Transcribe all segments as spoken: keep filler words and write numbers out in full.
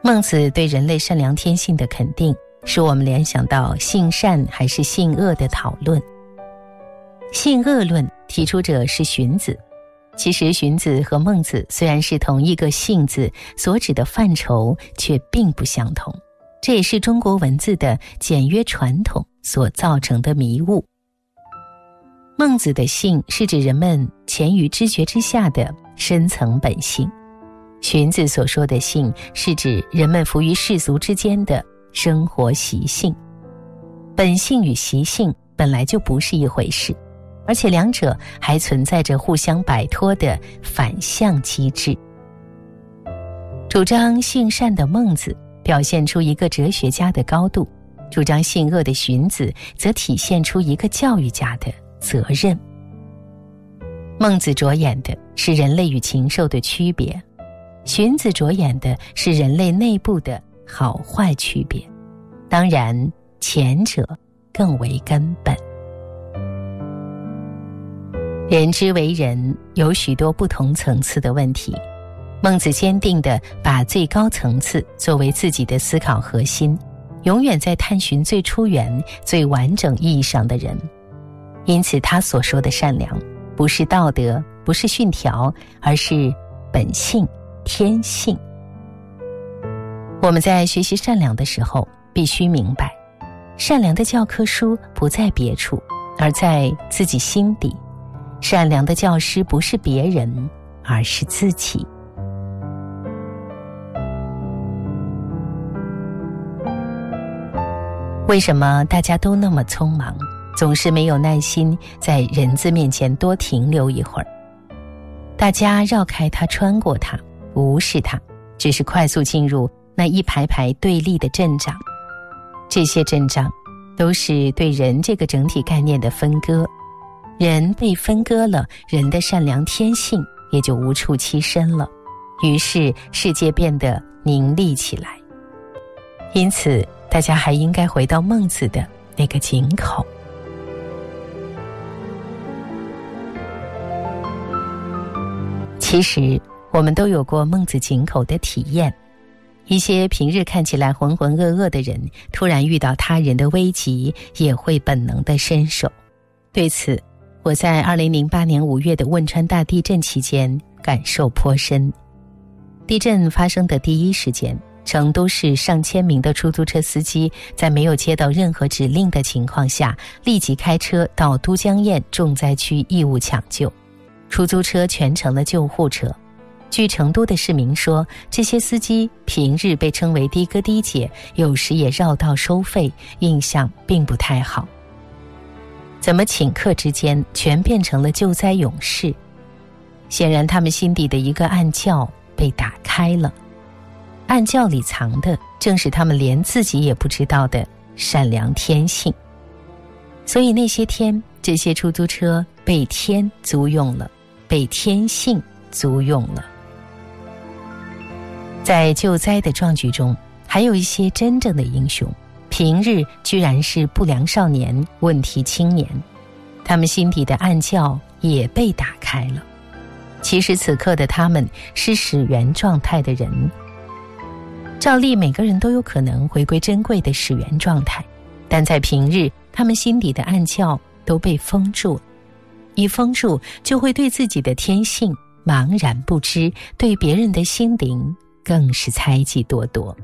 孟子对人类善良天性的肯定，使我们联想到性善还是性恶的讨论。性恶论提出者是荀子，其实荀子和孟子虽然是同一个性字，所指的范畴却并不相同，这也是中国文字的简约传统所造成的迷雾。孟子的性是指人们潜于知觉之下的深层本性，荀子所说的性是指人们浮于世俗之间的生活习性。本性与习性本来就不是一回事，而且两者还存在着互相摆脱的反向机制。主张性善的孟子表现出一个哲学家的高度，主张性恶的荀子则体现出一个教育家的责任。孟子着眼的是人类与禽兽的区别，荀子着眼的是人类内部的好坏区别，当然前者更为根本。人之为人有许多不同层次的问题，孟子坚定地把最高层次作为自己的思考核心，永远在探寻最初源、最完整意义上的人。因此他所说的善良，不是道德，不是训条，而是本性、天性。我们在学习善良的时候，必须明白，善良的教科书不在别处，而在自己心底。善良的教师不是别人，而是自己。为什么大家都那么匆忙，总是没有耐心在人字面前多停留一会儿？大家绕开它，穿过它，无视它，只是快速进入那一排排对立的阵仗。这些阵仗都是对人这个整体概念的分割，人被分割了，人的善良天性也就无处栖身了，于是世界变得凝厉起来。因此大家还应该回到孟子的那个井口。其实我们都有过孟子井口的体验，一些平日看起来浑浑噩噩的人，突然遇到他人的危急，也会本能地伸手。对此，我在二零零八年五月的汶川大地震期间感受颇深。地震发生的第一时间，成都市上千名的出租车司机在没有接到任何指令的情况下，立即开车到都江堰重灾区义务抢救，出租车全成了救护车。据成都的市民说，这些司机平日被称为的哥的姐，有时也绕道收费，印象并不太好。怎么顷刻之间全变成了救灾勇士？显然他们心底的一个暗窖被打开了，暗窖里藏的正是他们连自己也不知道的善良天性。所以那些天，这些出租车被天租用了，被天性租用了。在救灾的壮举中，还有一些真正的英雄，平日居然是不良少年、问题青年，他们心底的暗窖也被打开了。其实此刻的他们是始源状态的人，照例每个人都有可能回归珍贵的始源状态，但在平日他们心底的暗窖都被封住了，一封住就会对自己的天性茫然不知，对别人的心灵更是猜忌多多。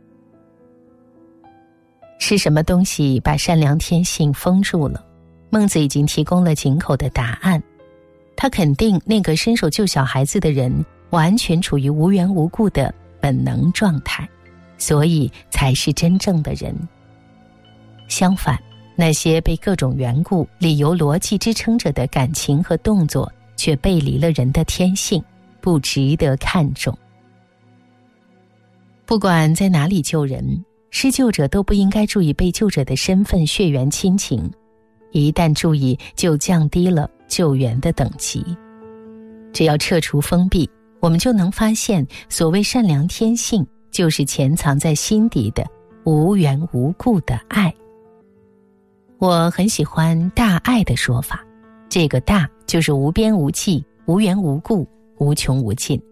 是什么东西把善良天性封住了？孟子已经提供了井口的答案。他肯定那个伸手救小孩子的人完全处于无缘无故的本能状态，所以才是真正的人。相反，那些被各种缘故、理由、逻辑支撑着的感情和动作，却背离了人的天性，不值得看重。不管在哪里救人，施救者都不应该注意被救者的身份、血缘亲情，一旦注意，就降低了救援的等级。只要撤除封闭，我们就能发现，所谓善良天性，就是潜藏在心底的无缘无故的爱。我很喜欢大爱的说法，这个大就是无边无际、无缘无故、无穷无尽。